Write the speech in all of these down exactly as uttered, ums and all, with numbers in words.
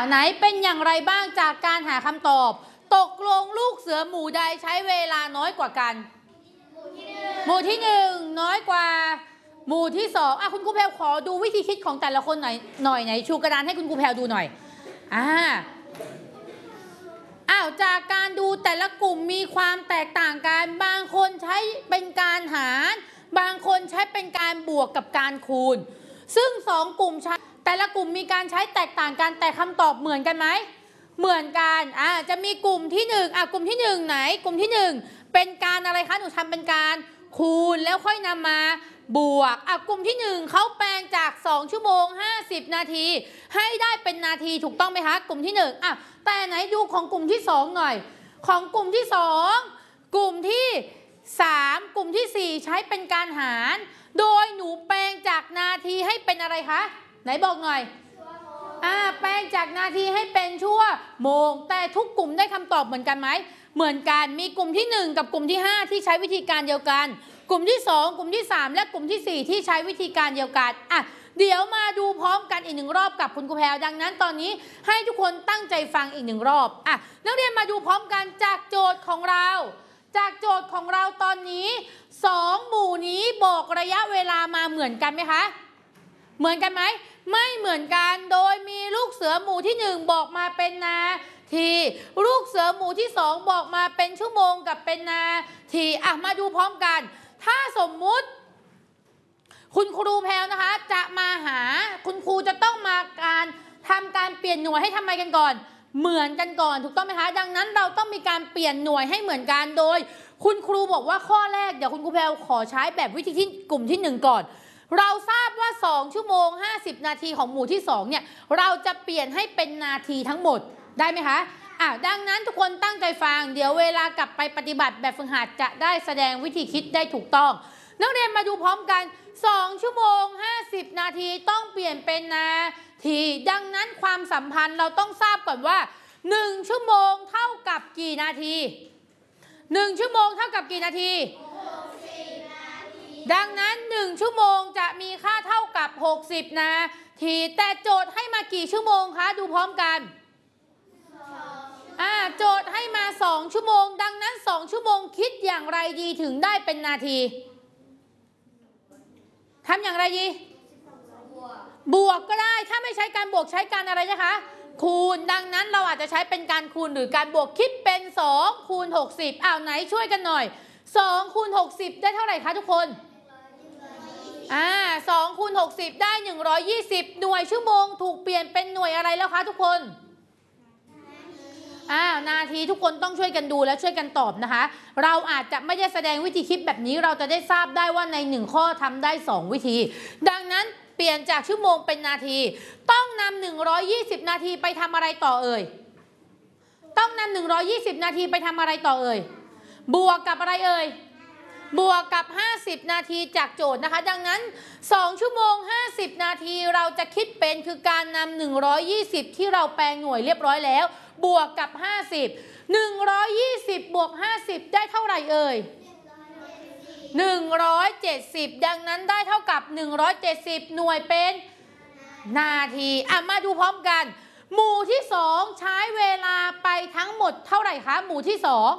ไหนเป็นอย่างไรบ้างจากการหาคำตอบตกลงลูกเสือหมู่ใดใช้เวลาน้อยกว่ากันหมู่ที่หนึ่งน้อยกว่าหมู่ที่สองอ่ะคุณครูแพรวขอดูวิธีคิดของแต่ละคนหน่อยหน่อยไหนชูกระดานให้คุณครูแพรวดูหน่อยอ่าอ้าวจากการดูแต่ละกลุ่มมีความแตกต่างกันบางคนใช้เป็นการหารบางคนใช้เป็นการบวกกับการคูณซึ่งสองกลุ่มใช้แต่ละกลุ่มมีการใช้แตกต่างกันแต่คำตอบเหมือนกันไหมเหมือนกันอ่าจะมีกลุ่มที่หนึ่งอ่ะกลุ่มที่หนึ่งไหนกลุ่มที่หนึ่งเป็นการอะไรคะหนูทำเป็นการคูณแล้วค่อยนำมาบวกอ่ะกลุ่มที่หนึ่งเขาแปลงจากสองชั่วโมงห้าสิบนาทีให้ได้เป็นนาทีถูกต้องไหมคะกลุ่มที่หนึ่งอ่ะแต่ไหนดูของกลุ่มที่สองหน่อยของกลุ่มที่สองกลุ่มที่สามกลุ่มที่สี่ใช้เป็นการหารโดยหนูแปลงจากนาทีให้เป็นอะไรคะไหนบอกหน่อยอ่าแปลงจากนาทีให้เป็นชั่วโมงแต่ทุกกลุ่มได้คำตอบเหมือนกันไหมเหมือนกันมีกลุ่มที่หนึ่งกับกลุ่มที่ห้าที่ใช้วิธีการเดียวกันกลุ่มที่สองกลุ่มที่สามและกลุ่มที่สี่ที่ใช้วิธีการเดียวกันอ่ะเดี๋ยวมาดูพร้อมกันอีกหนึ่งรอบกับคุณครูแพรวดังนั้นตอนนี้ให้ทุกคนตั้งใจฟังอีกหนึ่งรอบอ่ะนักเรียนมาดูพร้อมกันจากโจทย์ของเราจากโจทย์ของเราตอนนี้สองหมู่นี้บอกระยะเวลามาเหมือนกันไหมคะเหมือนกันไหมไม่เหมือนกันโดยมีลูกเสือหมู่ที่หนึ่งบอกมาเป็นนาทีลูกเสือหมู่ที่สองบอกมาเป็นชั่วโมงกับเป็นนาทีอ่ะมาดูพร้อมกันถ้าสมมุติคุณครูแพรวนะคะจะมาหาคุณครูจะต้องมาการทำการเปลี่ยนหน่วยให้ทำไมกันก่อนเหมือนกันก่อนถูกต้องไหมคะดังนั้นเราต้องมีการเปลี่ยนหน่วยให้เหมือนกันโดยคุณครูบอกว่าข้อแรกเดี๋ยวคุณครูแพรวขอใช้แบบวิธีที่กลุ่มที่หนึ่งก่อนเราทราบว่าสองชั่วโมงห้าสิบนาทีของหมู่ที่สองเนี่ยเราจะเปลี่ยนให้เป็นนาทีทั้งหมดได้ไหมคะอ่ะดังนั้นทุกคนตั้งใจฟังเดี๋ยวเวลากลับไปปฏิบัติแบบฝึกหัดจะได้แสดงวิธีคิดได้ถูกต้องนักเรียนมาดูพร้อมกันสองชั่วโมงห้าสิบนาทีต้องเปลี่ยนเป็นนาทีดังนั้นความสัมพันธ์เราต้องทราบก่อนว่าหนึ่งชั่วโมงเท่ากับกี่นาทีหนึ่งชั่วโมงเท่ากับกี่นาทีดังนั้นหนึ่งชั่วโมงจะมีค่าเท่ากับหกสิบนาทีแต่โจทย์ให้มากี่ชั่วโมงคะดูพร้อมกันอ่าโจทย์ให้มาสองชั่วโมงดังนั้นสองชั่วโมงคิดอย่างไรดีถึงได้เป็นนาทีทำอย่างไรดีบวกก็ได้ถ้าไม่ใช้การบวกใช้การอะไรนะคะคูณดังนั้นเราอาจจะใช้เป็นการคูณหรือการบวกคิดเป็นสองคูณหกสิบอ้าวไหนช่วยกันหน่อยสองคูณหกสิบได้เท่าไหร่คะทุกคนอ่าสองคูณหกสิบได้หนึ่งร้อยยี่สิบหน่วยชั่วโมงถูกเปลี่ยนเป็นหน่วยอะไรแล้วคะทุกคนอ่านาทีทุกคนต้องช่วยกันดูและช่วยกันตอบนะคะเราอาจจะไม่ได้แสดงวิธีคิดแบบนี้เราจะได้ทราบได้ว่าในหนึ่งข้อทำได้สองวิธีดังนั้นเปลี่ยนจากชั่วโมงเป็นนาทีต้องนำหนึ่งร้อยยี่สิบนาทีไปทำอะไรต่อเอ่ยต้องนำหนึ่งร้อยยี่สิบนาทีไปทำอะไรต่อเอ่ยบวกกับอะไรเอ่ยบวกกับห้าสิบนาทีจากโจทย์นะคะดังนั้นสองชั่วโมงห้าสิบนาทีเราจะคิดเป็นคือการนำหนึ่งร้อยยี่สิบที่เราแปลงหน่วยเรียบร้อยแล้วบวกกับห้าสิบ หนึ่งร้อยยี่สิบบวกห้าสิบได้เท่าไหร่เอ่ยหนึ่งร้อยเจ็ดสิบดังนั้นได้เท่ากับหนึ่งร้อยเจ็ดสิบหน่วยเป็นนาทีอ่ะมาดูพร้อมกันหมู่ที่สองใช้เวลาไปทั้งหมดเท่าไหร่คะหมู่ที่สอง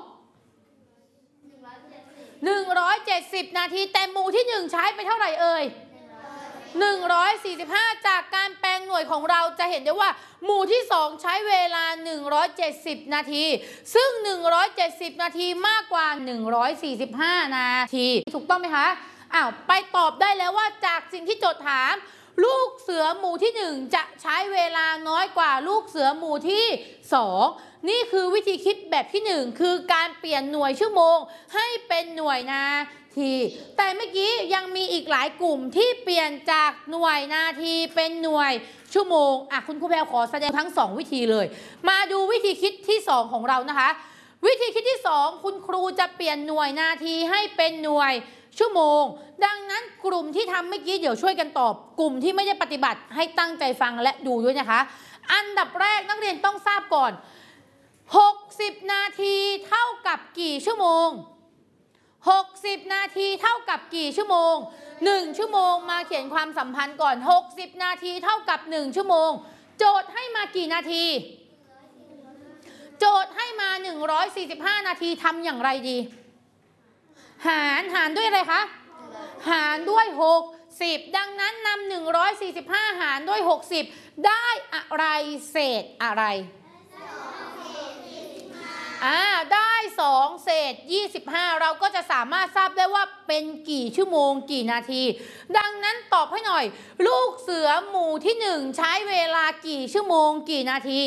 หนึ่งร้อยเจ็ดสิบนาทีแต่หมู่ที่หนึ่งใช้ไปเท่าไหร่เอ่ยหนึ่งร้อยสี่สิบห้าจากการแปลงหน่วยของเราจะเห็นได้ว่าหมู่ที่สองใช้เวลาหนึ่งร้อยเจ็ดสิบนาทีซึ่งหนึ่งร้อยเจ็ดสิบนาทีมากกว่าหนึ่งร้อยสี่สิบห้านาทีถูกต้องไหมคะอ้าวไปตอบได้แล้วว่าจากสิ่งที่โจทย์ถามลูกเสือหมู่ที่หนึ่งจะใช้เวลาน้อยกว่าลูกเสือหมู่ที่สองนี่คือวิธีคิดแบบที่หนึ่งคือการเปลี่ยนหน่วยชั่วโมงให้เป็นหน่วยนาทีแต่เมื่อกี้ยังมีอีกหลายกลุ่มที่เปลี่ยนจากหน่วยนาทีเป็นหน่วยชั่วโมงอ่ะคุณครูแพรวขอแสดงทั้งสองวิธีเลยมาดูวิธีคิดที่สองของเรานะคะวิธีคิดที่สองคุณครูจะเปลี่ยนหน่วยนาทีให้เป็นหน่วยชั่วโมงดังนั้นกลุ่มที่ทำเมื่อกี้เดี๋ยวช่วยกันตอบกลุ่มที่ไม่ได้ปฏิบัติให้ตั้งใจฟังและดูด้วยนะคะอันดับแรกนักเรียนต้องทราบก่อนหกสิบนาทีเท่ากับกี่ชั่วโมงหกสิบนาทีเท่ากับกี่ชั่วโมงหนึ่งชั่วโมงมาเขียนความสัมพันธ์ก่อนหกสิบนาทีเท่ากับหนึ่งชั่วโมงโจทย์ให้มากี่นาทีโจทย์ให้มาหนึ่งร้อยสี่สิบห้านาทีทำอย่างไรดีหารหารด้วยอะไรคะหารด้วยหกสิบดังนั้นนำหนึ่งร้อยสี่สิบห้าหารด้วยหกสิบได้อะไรเศษอะไรอ่าได้สองเศษยี่สิบห้าเราก็จะสามารถทราบได้ว่าเป็นกี่ชั่วโมงกี่นาทีดังนั้นตอบให้หน่อยลูกเสือหมู่ที่หนึ่งใช้เวลากี่ชั่วโมงกี่นาที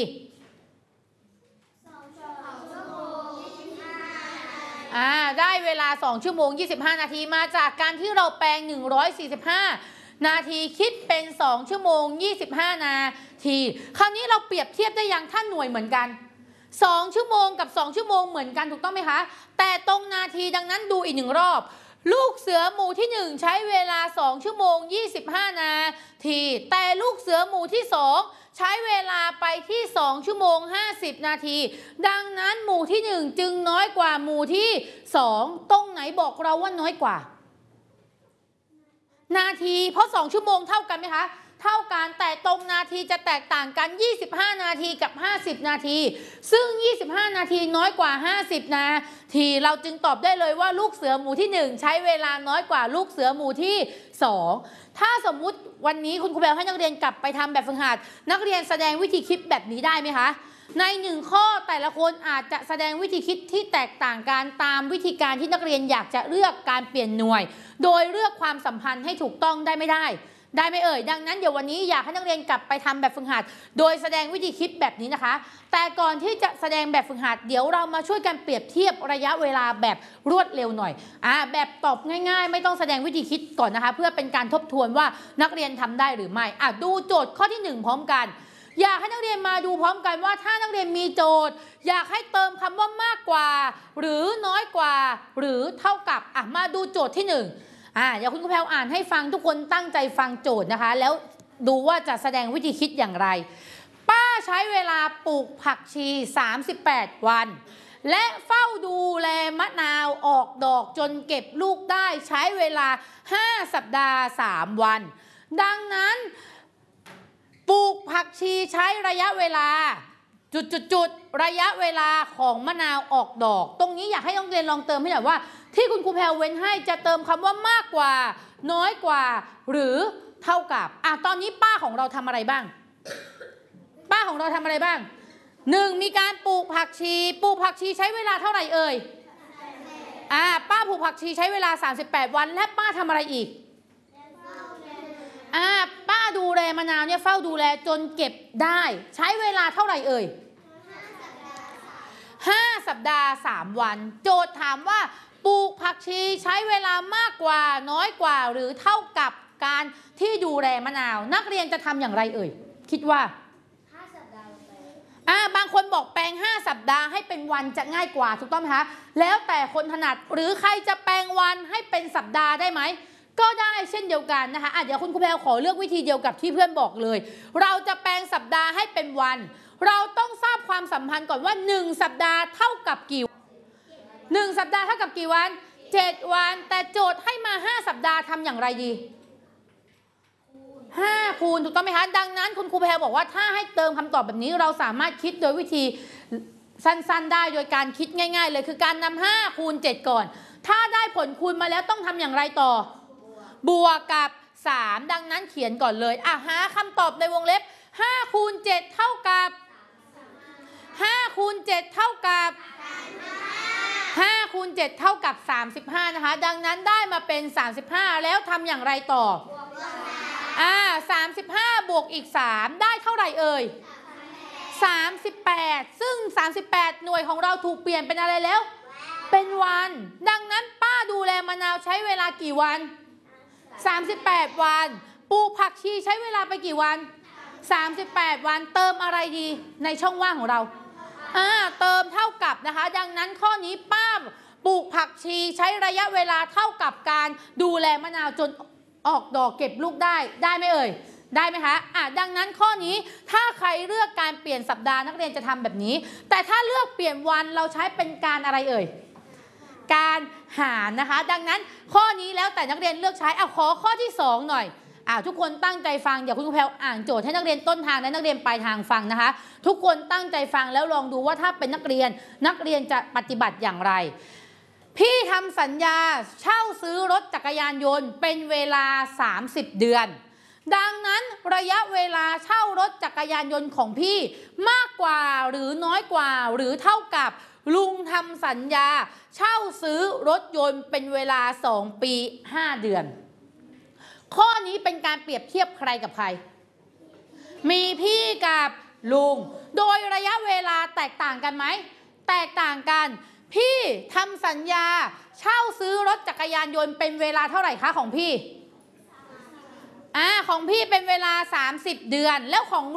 อ่าได้เวลาสองชั่วโมงยี่สิบห้านาทีมาจากการที่เราแปลงหนึ่งร้อยสี่สิบห้านาทีคิดเป็นสองชั่วโมงยี่สิบห้านาทีคราวนี้เราเปรียบเทียบได้อย่างท่านหน่วยเหมือนกันสองชั่วโมงกับสองชั่วโมงเหมือนกันถูกต้องไหมคะแต่ตรงนาทีดังนั้นดูอีกหนึ่งรอบลูกเสือหมู่ที่หนึ่งใช้เวลาสองชั่วโมงยี่สิบห้านาทีแต่ลูกเสือหมู่ที่สองใช้เวลาไปที่สองชั่วโมงห้าสิบนาทีดังนั้นหมู่ที่หนึ่งจึงน้อยกว่าหมู่ที่สองตรงไหนบอกเราว่าน้อยกว่านาทีเพราะสองชั่วโมงเท่ากันไหมคะเท่ากันแต่ตรงนาทีจะแตกต่างกันยี่สิบห้านาทีกับห้าสิบนาทีซึ่งยี่สิบห้านาทีน้อยกว่าห้าสิบนาทีเราจึงตอบได้เลยว่าลูกเสือหมู่ที่หนึ่งใช้เวลาน้อยกว่าลูกเสือหมู่ที่สองถ้าสมมุติวันนี้คุณครูแบลให้นักเรียนกลับไปทำแบบฝึกหัดนักเรียนแสดงวิธีคิดแบบนี้ได้ไหมคะในหนึ่งข้อแต่ละคนอาจจะแสดงวิธีคิดที่แตกต่างกันตามวิธีการที่นักเรียนอยากจะเลือกการเปลี่ยนหน่วยโดยเลือกความสัมพันธ์ให้ถูกต้องได้ไม่ได้ได้ไหมเอ่ยดังนั้นเดี๋ยววันนี้อยากให้นักเรียนกลับไปทำแบบฝึกหัดโดยแสดงวิธีคิดแบบนี้นะคะแต่ก่อนที่จะแสดงแบบฝึกหัดเดี๋ยวเรามาช่วยกันเปรียบเทียบระยะเวลาแบบรวดเร็วหน่อยอ่าแบบตอบง่ายๆไม่ต้องแสดงวิธีคิดก่อนนะคะเพื่อเป็นการทบทวนว่านักเรียนทำได้หรือไม่อ่ะดูโจทย์ข้อที่หนึ่งพร้อมกันอยากให้นักเรียนมาดูพร้อมกันว่าถ้านักเรียนมีโจทย์อยากให้เติมคำว่ามากกว่าหรือน้อยกว่าหรือเท่ากับอ่ะมาดูโจทย์ที่หนึ่งอ่าเดี๋ยวคุณครูแพรวอ่านให้ฟังทุกคนตั้งใจฟังโจทย์นะคะแล้วดูว่าจะแสดงวิธีคิดอย่างไรป้าใช้เวลาปลูกผักชีสามสิบแปดวันและเฝ้าดูแลมะนาวออกดอกจนเก็บลูกได้ใช้เวลาห้าสัปดาห์สามวันดังนั้นปลูกผักชีใช้ระยะเวลาจุดๆๆระยะเวลาของมะนาวออกดอกตรงนี้อยากให้นักเรียนลองเติมให้หน่อยว่าที่คุณครูแพรเว้นให้จะเติมคำว่ามากกว่าน้อยกว่าหรือเท่ากับอ่ะตอนนี้ป้าของเราทำอะไรบ้างป้าของเราทำอะไรบ้างหนึ่งมีการปลูกผักชีปลูกผักชีใช้เวลาเท่าไหร่เอ่ยอ่าป้าปลูกผักชีใช้เวลาสามสิบแปดวันและป้าทำอะไรอีกอ่าป้าดูแลมะนาวเนี่ยเฝ้าดูแลจนเก็บได้ใช้เวลาเท่าไหร่เอ่ยห้าสัปดาห์สามวันโจทย์ถามว่าปลูกผักชีใช้เวลามากกว่าน้อยกว่าหรือเท่ากับการที่ดูแลมะนาวนักเรียนจะทำอย่างไรเอ่ยคิดว่าห้าสัปดาห์อ่าบางคนบอกแปลงห้าสัปดาห์ให้เป็นวันจะง่ายกว่าถูกต้องไหมคะแล้วแต่คนถนัดหรือใครจะแปลงวันให้เป็นสัปดาห์ได้ไหมก็ได้เช่นเดียวกันนะคะอ่ะเดี๋ยวคุณครูแพรขอเลือกวิธีเดียวกับที่เพื่อนบอกเลยเราจะแปลงสัปดาห์ให้เป็นวันเราต้องทราบความสัมพันธ์ก่อนว่าหนึ่งสัปดาห์เท่ากับกี่หนึ่งสัปดาห์เท่ากับกี่วันเจ็ดวันแต่โจทย์ให้มาห้าสัปดาห์ทำอย่างไรดีห้าคูณถูกต้องไหมคะดังนั้นคุณครูแพรบอกว่าถ้าให้เติมคำตอบแบบนี้เราสามารถคิดโดยวิธีสั้นๆได้โดยการคิดง่ายๆเลยคือการนำห้าคูณเจ็ดก่อนถ้าได้ผลคูณมาแล้วต้องทำอย่างไรต่อบวกกับสามดังนั้นเขียนก่อนเลยอ่ะหาคำตอบในวงเล็บห้าคูณเจ็ดเท่ากับห้าคูณเจ็ดเท่ากับห้าคูณเจ็ดเท่ากับสามสิบห้านะคะดังนั้นได้มาเป็นสามสิบห้าแล้วทำอย่างไรต่ออ่าสามสิบห้าบวกอีกสามได้เท่าไหร่เอ่ยสามสิบแปดซึ่งสามสิบแปดหน่วยของเราถูกเปลี่ยนเป็นอะไรแล้วเป็นวันดังนั้นป้าดูแลมะนาวใช้เวลากี่วันสามสิบแปดวันปลูกผักชีใช้เวลาไปกี่วันสามสิบแปดวันเติมอะไรดีในช่องว่างของเราอ่าเติมเท่ากับนะคะดังนั้นข้อนี้ป้าปลูกผักชีใช้ระยะเวลาเท่ากับการดูแลมะนาวจนออกดอกเก็บลูกได้ได้ไหมเอ่ยได้ไหมคะอ่ะดังนั้นข้อนี้ถ้าใครเลือกการเปลี่ยนสัปดาห์นักเรียนจะทำแบบนี้แต่ถ้าเลือกเปลี่ยนวันเราใช้เป็นการอะไรเอ่ยการหารนะคะดังนั้นข้อนี้แล้วแต่นักเรียนเลือกใช้เอาขอข้อที่สองหน่อยอ่าทุกคนตั้งใจฟังเดี๋ยวคุณครูแพรวอ่านโจทย์ให้นักเรียนต้นทางและนักเรียนปลายทางฟังนะคะทุกคนตั้งใจฟังแล้วลองดูว่าถ้าเป็นนักเรียนนักเรียนจะปฏิบัติอย่างไรพี่ทำสัญญาเช่าซื้อรถจักรยานยนต์เป็นเวลาสามสิบเดือนดังนั้นระยะเวลาเช่ารถจักรยานยนต์ของพี่มากกว่าหรือน้อยกว่าหรือเท่ากับลุงทำสัญญาเช่าซื้อรถยนต์เป็นเวลาสองปีห้าเดือนข้อนี้เป็นการเปรียบเทียบใครกับใครมีพี่กับลุงโดยระยะเวลาแตกต่างกันไหมแตกต่างกันพี่ทำสัญญาเช่าซื้อรถจักรยานยนต์เป็นเวลาเท่าไหร่คะของพี่อ่าของพี่เป็นเวลาสามสิบเดือนแล้วของ